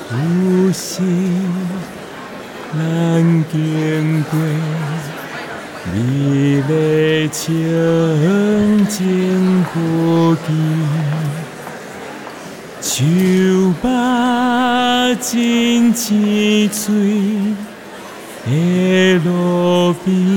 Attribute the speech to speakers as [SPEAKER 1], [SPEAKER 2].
[SPEAKER 1] 有时咱经过美丽清净附近，树木真青翠的路边。